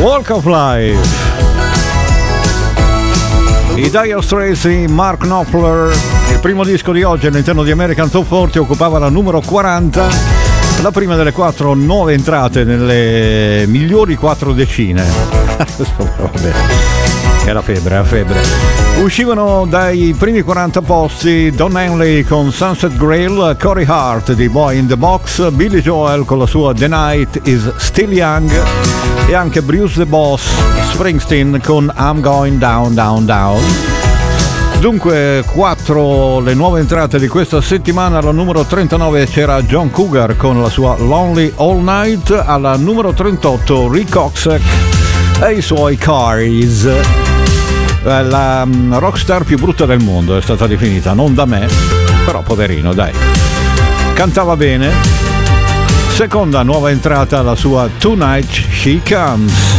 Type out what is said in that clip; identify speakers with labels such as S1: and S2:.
S1: Walk of Life. I Dire Straits, Mark Knopfler. Il primo disco di oggi all'interno di American Top 40 occupava la numero 40, la prima delle 4 nuove entrate nelle migliori 4 decine. Vabbè, era febbre. Uscivano dai primi 40 posti Don Henley con Sunset Grail, Corey Hart di Boy in the Box, Billy Joel con la sua The Night is Still Young e anche Bruce the Boss Springsteen con I'm Going Down Down Down. Dunque 4 le nuove entrate di questa settimana. Alla numero 39 c'era John Cougar con la sua Lonely All Night, alla numero 38 Rick Ocasek e i suoi Cars. La rockstar più brutta del mondo è stata definita, non da me, però poverino, dai, cantava bene. Seconda nuova entrata, la sua Tonight She Comes.